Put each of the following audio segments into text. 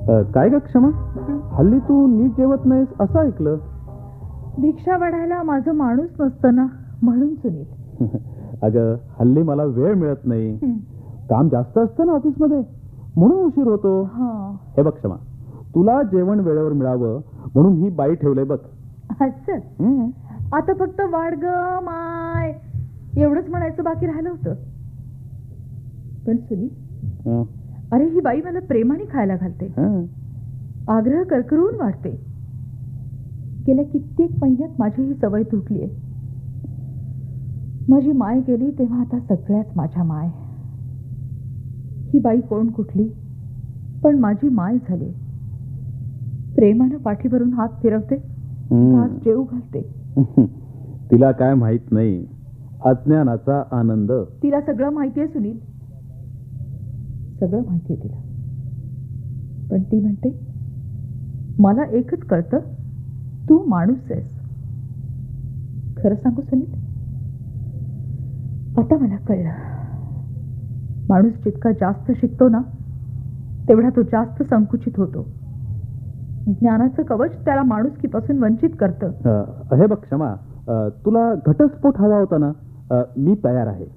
काय ग क्षमा, हल्ली तू नीट जेवत नाहीस असं ऐकलं. भिक्षा वाढायला माझं माणूस नसतं ना, म्हणून सुनील. अगं हल्ली मला वेळ मिळत नाही, हं. काम जास्त असतं ना ऑफिसमध्ये, म्हणून उशीर होतो. हा. हे बघ क्षमा, तुला जेवण वेळेवर मिळावं म्हणून ही बाई ठेवलंय बघ. असं हं. आता फक्त वाढ ग माय एवढंच म्हणायचं बाकी राहिलं होतं. पण सुनील, हं. अरे ही बाई मला प्रेमाने खायला घालते, हं. आग्रह करकरून वाढते. गेल्या कित्येक महिन्यात माझी ही सवय तुटली आहे. माझी माय गेली तेव्हा आता सगळ्याच माझ्या माय. ही बाई कोण कुठली, पण माझी माय झाली. प्रेमानं पाठीवरून हात फिरवते, हात जेऊ घालते. तिला काय माहित नाही अज्ञानाचा आनंद. तिला सगळं माहितीये सुनील, सगळं माहितीये तिला. पण ती म्हणते मला एकच कळतं, तू माणूस आहेस. खरं सांगू सुनील, आता मला कळलं, माणूस जितका जास्त शिकतो ना तेवढा तो जास्त संकुचित होतो. ज्ञानाचं कवच त्याला माणुसकीपासून वंचित करतं. हे बघ क्षमा, तुला घटस्फोट हवा होता ना, मी तयार आहे.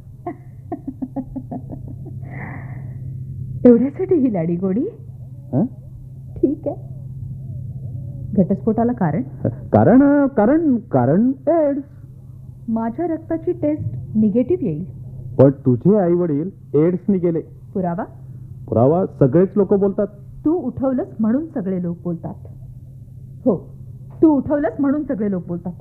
एवढ्यासाठी ही लाडी गोडी? हं? ठीक आहे. घटस्फोटाला कारण? कारण कारण कारण एड्स. माझ्या रक्ताची टेस्ट निगेटिव्ह येईल. पण तुझे आई वडील एड्सनी गेले. पुरावा? पुरावा सगळेच लोक बोलतात. तू उठवलंस म्हणून सगळे लोक बोलतात. हो, तू उठवलंस म्हणून सगळे लोक बोलतात.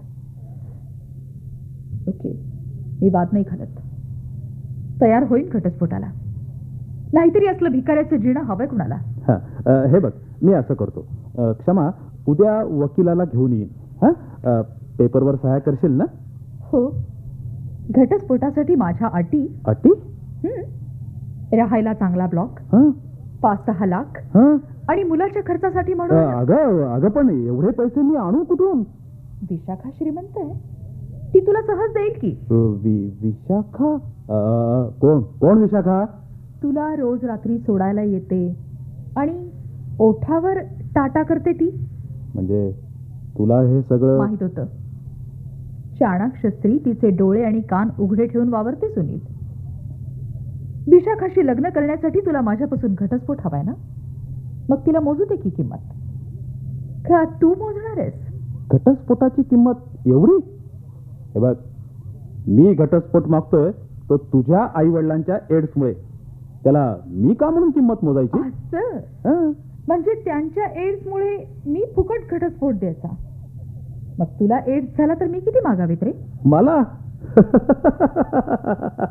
ओके, मी वाद नाही घालत. तयार होईल घटस्फोटाला. नाहीतरी असलं भिकाऱ्याचं जिणं हवंय कुणाला. हे बघ, मी असं करतो, क्षमा, उद्या वकिलाला घेऊन येईन. हा, पेपरवर सह्या करशील ना? हो. घटस्फोटासाठी माझ्या अटी? अटी? राहायला चांगला ब्लॉक, 5-6 लाख आणि मुलाच्या खर्चासाठी म्हणून. अगं पण एवढे पैसे मी आणू कुठून? विशाखा श्रीमंत आहे, ती तुला सहज देईल की. विशाखा? कोण विशाखा? तुला रोज रात्री सोडायला येते आणि ओठावर टाटा करते ती. म्हणजे तुला हे सगळं माहित होतं? चाणाक्ष स्त्री तिचे डोळे आणि कान उघडे ठेवून वावरते सुनील. विशाखाशी लग्न करण्यासाठी तुला माझ्यापासून घटस्फोट हवाय ना? मग तिला मोजू दे की किंमत. का तू मोजणार आहेस? घटस्फोटाची किंमत एवढी? हे बघ, मी घटस्फोट मागतोय तो तुझ्या आई वडिलांच्या एड्समुळे. त्याला मी का म्हणून किंमत मोजायची? असं म्हणजे त्यांच्या एड्समुळे मी फुकट घटस्फोट द्यायचा? मग तुला एड्स झाला तर मी किती मागावेत रे? मला?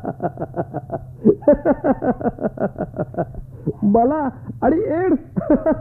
मला आणि एड्स?